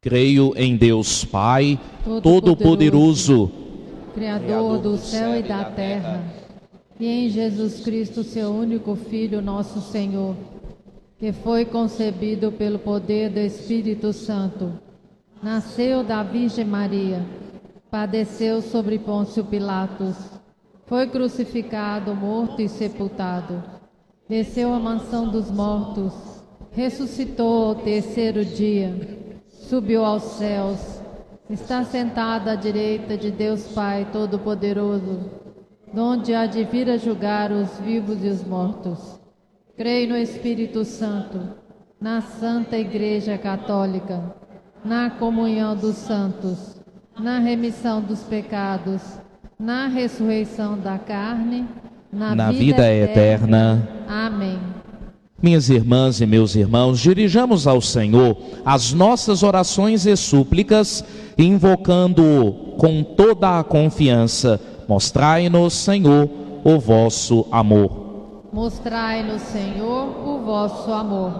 Creio em Deus Pai, Todo-Poderoso, Criador do céu e da terra, e em Jesus Cristo, seu único Filho, nosso Senhor, que foi concebido pelo poder do Espírito Santo, nasceu da Virgem Maria, padeceu sobre Pôncio Pilatos, foi crucificado, morto e sepultado, desceu à mansão dos mortos, ressuscitou ao terceiro dia, subiu aos céus, está sentado à direita de Deus Pai Todo-Poderoso, donde há de vir a julgar os vivos e os mortos. Creio no Espírito Santo, na Santa Igreja Católica, na comunhão dos santos, na remissão dos pecados, na ressurreição da carne, na vida eterna. Amém. Minhas irmãs e meus irmãos, dirijamos ao Senhor as nossas orações e súplicas, invocando-o com toda a confiança. Mostrai-nos, Senhor, o vosso amor. Mostrai-nos, Senhor, o vosso amor.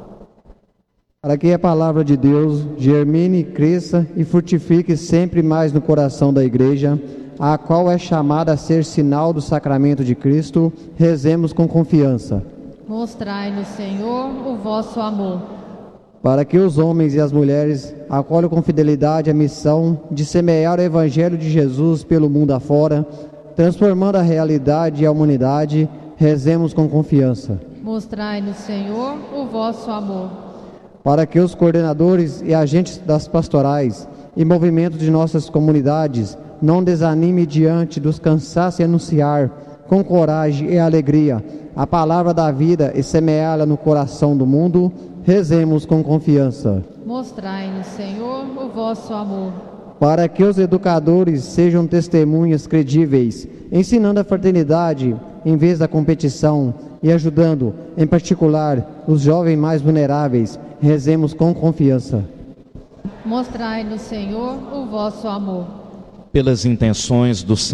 Para que a palavra de Deus germine, cresça e frutifique sempre mais no coração da Igreja, a qual é chamada a ser sinal do sacramento de Cristo, rezemos com confiança. Mostrai-nos, Senhor, o vosso amor. Para que os homens e as mulheres acolham com fidelidade a missão de semear o Evangelho de Jesus pelo mundo afora, transformando a realidade e a humanidade, rezemos com confiança. Mostrai-nos, Senhor, o vosso amor. Para que os coordenadores e agentes das pastorais e movimentos de nossas comunidades não desanimem diante dos cansaços e anunciar, com coragem e alegria, a palavra da vida e semeá-la no coração do mundo, rezemos com confiança. Mostrai-nos, Senhor, o vosso amor. Para que os educadores sejam testemunhas credíveis, ensinando a fraternidade em vez da competição e ajudando, em particular, os jovens mais vulneráveis, rezemos com confiança. Mostrai-nos, Senhor, o vosso amor. Pelas intenções dos